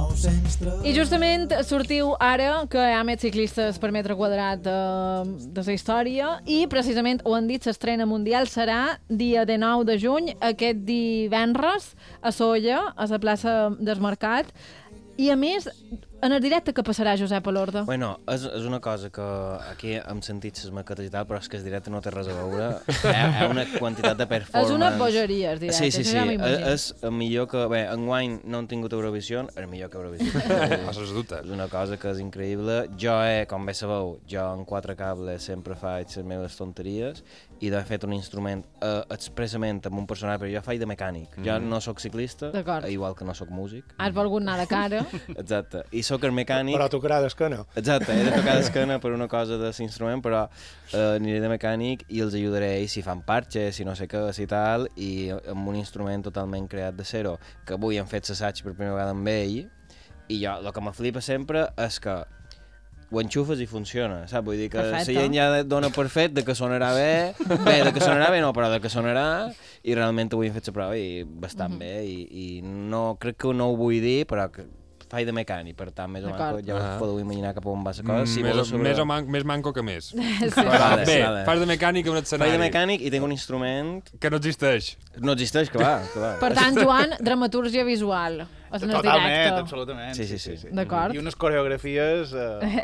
I justament sortiu ara que hi ha més ciclistes per metre quadrat de la història i precisament ho han dit, l'estrena mundial serà dia 19 de juny, aquest divendres a Sóller, a la plaça del Mercat. I a més, en el directe que passarà, Josep Elorda? Bueno, és una cosa que aquí hem sentit les maquetes i tal, però és que el directe no té res a veure. Hi ha una quantitat de performance. És una bogeria, el directe. Sí. És el millor que... Bé, enguany no han tingut Eurovisió, és millor que Eurovisió. És una cosa que és increïble. Jo, com bé sabeu, jo en 4 cables sempre faig les meves tonteries i he fet un instrument expressament amb un personatge, però jo faig de mecànic. Jo no sóc ciclista, igual que no sóc músic. Has volgut anar de cara. Exacte. I sóc el mecànic... Però tocarà d'esquena. Exacte, he de tocar d'esquena per una cosa de l'instrument, però aniré de mecànic i els ajudaré si fan parxes, si no sé què, si tal, i amb un instrument totalment creat de zero, que avui hem fet l'assaig per primera vegada amb ell, i jo, el que me flipa sempre és que ho enxufes i funciona, saps? Vull dir que la gent ja dona per fet de que sonarà bé, de que sonarà bé no, però de que sonarà, i realment avui hem fet la prova i bastant bé, i no, crec que no ho vull dir, però que faig de mecànic, per tant, més o menys, ja us podeu imaginar cap on va la cosa. Més manco que més. Bé, fas de mecànic en un escenari. Faig de mecànic i tinc un instrument... Que no existeix. No existeix, clar. Per tant, Joan, dramatúrgia visual. Totalment, absolutament. Sí. D'acord. I unes coreografies...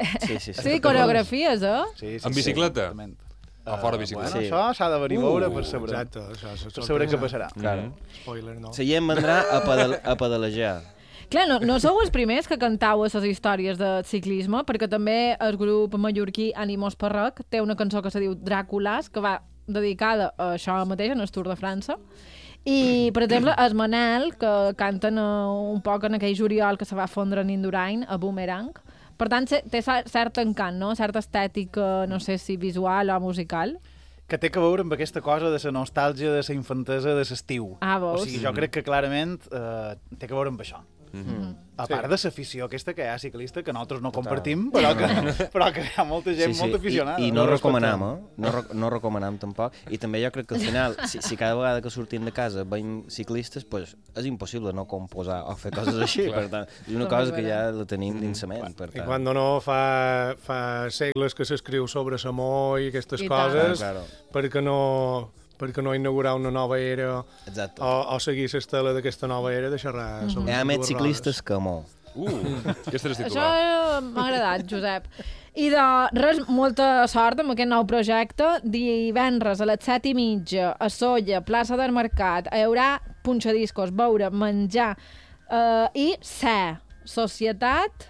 Sí, coreografies, Sí. En bicicleta? O fora de bicicleta? Bueno, això s'ha de venir a veure per saber. Exacte. Per saber què passarà. Spoiler, no. La gent vendrà a pedalejar. Clar, no sou els primers que cantau a les històries de ciclisme, perquè també el grup mallorquí Ànimos Parrec té una cançó que se diu Dràculas, que va dedicada a això mateix, en el Tour de França. I, per exemple, el Manel, que canten un poc en aquell juliol que se va fondre en Indurain, a Boomerang. Per tant, té cert encant, no? Certa estètica, no sé si visual o musical. Que té que veure amb aquesta cosa de la nostàlgia, de la infantesa, de l'estiu. Veus? O sigui, jo crec que clarament té que veure amb això. A part de l'afició aquesta que hi ha ciclista, que nosaltres no compartim, però que hi ha molta gent molt aficionada. I no recomanam, no recomanam tampoc. I també jo crec que al final, si cada vegada que sortim de casa veiem ciclistes, pues és impossible no composar o fer coses així. Per tant, és una cosa que ja la tenim dins la ment. I quan no fa segles que s'escriu sobre l'amor i aquestes coses, perquè no inaugurar una nova era o seguir l'estela d'aquesta nova era de xerrar sobre... Hi ha més ciclistes que amor. Aquesta és titular. Això m'ha agradat, Josep. I de res, molta sort amb aquest nou projecte. Divendres a les 7:30 a Sóller, plaça del Mercat, hi haurà punxadiscos, beure, menjar i ser societat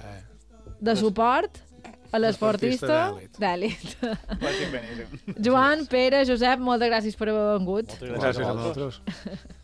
de suport a l'esportista d'èlit. Boníssim. Joan, Pere, Josep, moltes gràcies per haver vengut. Gràcies a vosaltres.